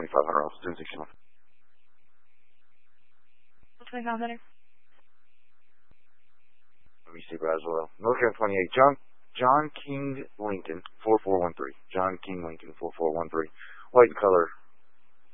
2500 off, 1061. 2500. Let me see Braswell. North Carolina 28. John King Lincoln, 4413. John King Lincoln, 4413. White in color.